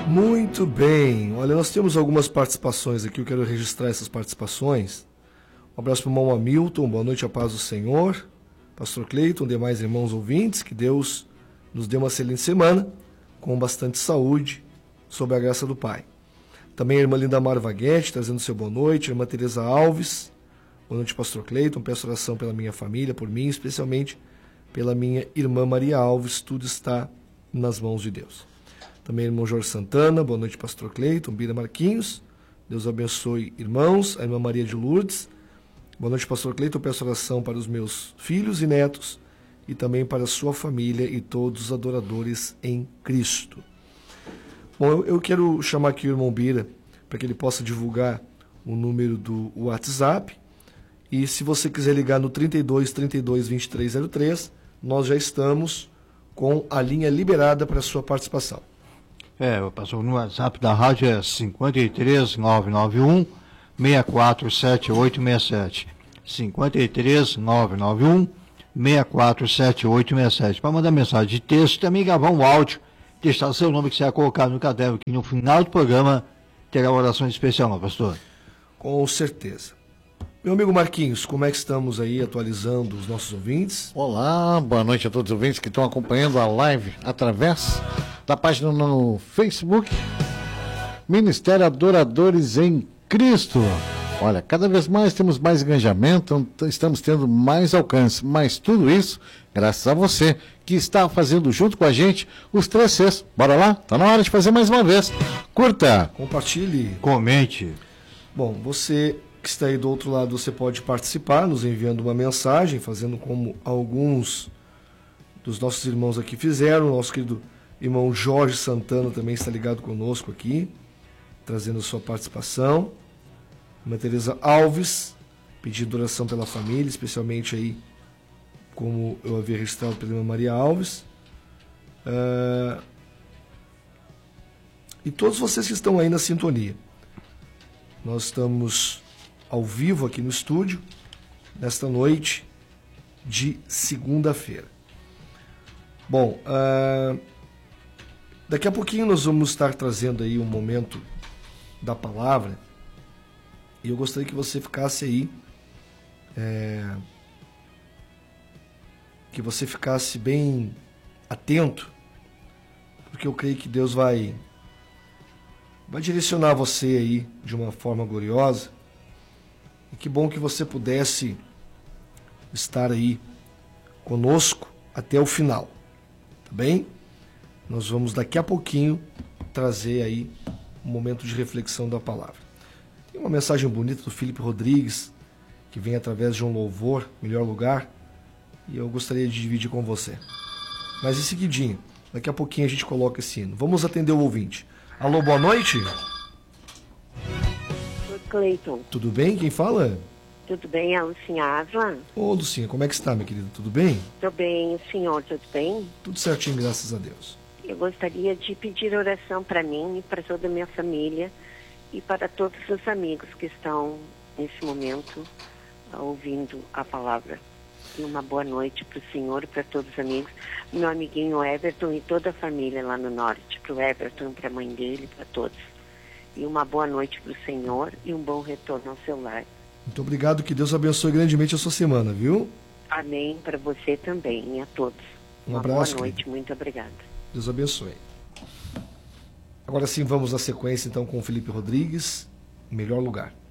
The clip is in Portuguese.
Muito bem. Olha, nós temos algumas participações aqui, eu quero registrar essas participações. Um abraço para o irmão Hamilton, boa noite, a paz do Senhor. Pastor Cleiton, demais irmãos ouvintes, que Deus nos dê uma excelente semana, com bastante saúde, sob a graça do Pai. Também a irmã Linda Mar Vaguete, trazendo seu boa noite. A irmã Tereza Alves, boa noite, Pastor Cleiton. Peço oração pela minha família, por mim, especialmente pela minha irmã Maria Alves. Tudo está nas mãos de Deus. Também o irmão Jorge Santana, boa noite, Pastor Cleiton. Bira Marquinhos, Deus abençoe, irmãos. A irmã Maria de Lourdes, boa noite, Pastor Cleiton. Peço oração para os meus filhos e netos e também para a sua família e todos os adoradores em Cristo. Bom, eu quero chamar aqui o irmão Bira para que ele possa divulgar o número do WhatsApp. E se você quiser ligar no 32 32 23 03, nós já estamos com a linha liberada para a sua participação. Passou no WhatsApp da rádio é 53 991 647867. 53 991 647867. Para mandar mensagem de texto, também gravar um áudio, deixar seu nome que você vai colocar no caderno, que no final do programa terá uma oração especial, não, pastor? Com certeza. Meu amigo Marquinhos, como é que estamos aí atualizando os nossos ouvintes? Olá, boa noite a todos os ouvintes que estão acompanhando a live através da página no Facebook, Ministério Adoradores em Cristo. Olha, cada vez mais temos mais engajamento, estamos tendo mais alcance, mas tudo isso graças a você que está fazendo junto com a gente os 3 Cs. Bora lá? Tá na hora de fazer mais uma vez. Curta, compartilhe, comente. Bom, você que está aí do outro lado, você pode participar nos enviando uma mensagem, fazendo como alguns dos nossos irmãos aqui fizeram. O nosso querido irmão Jorge Santana também está ligado conosco aqui, trazendo sua participação. Irmã Tereza Alves, pedindo oração pela família, especialmente aí, como eu havia registrado pela irmã Maria Alves. E todos vocês que estão aí na sintonia. Nós estamos ao vivo aqui no estúdio, nesta noite de segunda-feira. Bom, daqui a pouquinho nós vamos estar trazendo aí um momento da palavra, e eu gostaria que você ficasse aí, que você ficasse bem atento, porque eu creio que Deus vai direcionar você aí de uma forma gloriosa. E que bom que você pudesse estar aí conosco até o final, tá bem? Nós vamos daqui a pouquinho trazer aí um momento de reflexão da palavra. Tem uma mensagem bonita do Felipe Rodrigues, que vem através de um louvor, Melhor Lugar, e eu gostaria de dividir com você. Mas em seguidinho, daqui a pouquinho a gente coloca esse hino. Vamos atender o ouvinte. Alô, boa noite. Cleiton. Tudo bem? Quem fala? Tudo bem, é a Lucinha Aslan. Ô, Lucinha, como é que está, minha querida? Tudo bem? Tudo bem, o senhor, tudo bem? Tudo certinho, graças a Deus. Eu gostaria de pedir oração para mim e para toda a minha família e para todos os amigos que estão, nesse momento, ouvindo a palavra. E uma boa noite para o senhor e para todos os amigos. Meu amiguinho Everton e toda a família lá no norte. Para o Everton, para a mãe dele, para todos. E uma boa noite para o senhor e um bom retorno ao seu lar. Muito obrigado, que Deus abençoe grandemente a sua semana, viu? Amém, para você também e a todos. Um abraço. Boa noite, muito obrigada. Deus abençoe. Agora sim, vamos na sequência então com o Felipe Rodrigues, Melhor Lugar.